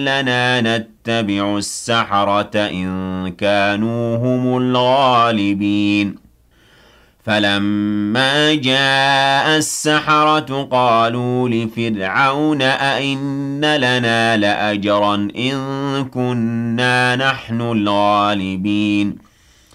لنا نتبع السحرة إن كانوا هم الغالبين فلما جاء السحرة قالوا لفرعون أئن لنا لأجرا إن كنا نحن الغالبين